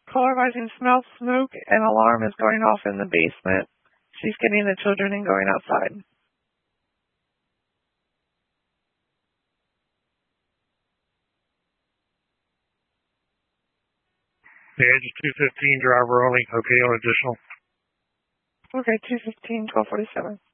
Caller advising smells smoke and alarm is going off in the basement. She's getting the children and going outside. The edge is 215, driver only. Okay, on additional. Okay, 215, 1247.